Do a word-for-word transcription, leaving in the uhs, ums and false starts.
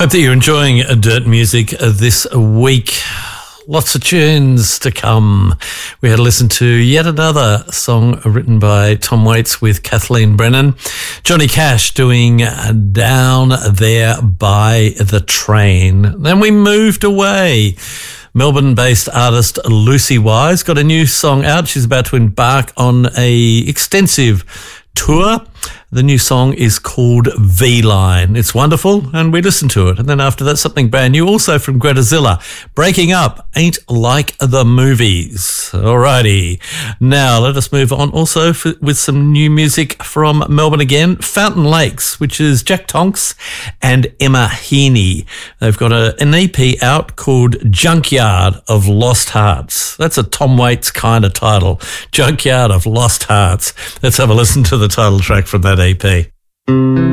Hope that you're enjoying Dirt Music this week. Lots of tunes to come. We had to listen to yet another song written by Tom Waits with Kathleen Brennan. Johnny Cash doing Down There by the Train. Then we moved away. Melbourne-based artist Lucy Wise got a new song out. She's about to embark on a extensive tour. The new song is called V-Line. It's wonderful, and we listen to it. And then after that, something brand new, also from Greta Zilla. Breaking Up Ain't Like the Movies. Alrighty. Now, let us move on also for, with some new music from Melbourne again. Fountain Lakes, which is Jack Tonks and Emma Heaney. They've got a, an E P out called Junkyard of Lost Hearts. That's a Tom Waits kind of title. Junkyard of Lost Hearts. Let's have a listen to the title track from that E P.